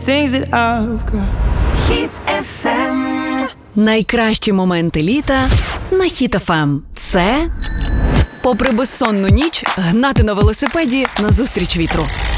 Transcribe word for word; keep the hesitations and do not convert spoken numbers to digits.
things that I've got. Хіт еф ем. Найкращі моменти літа на Хіт еф ем. Це попри безсонну ніч гнати на велосипеді назустріч вітру.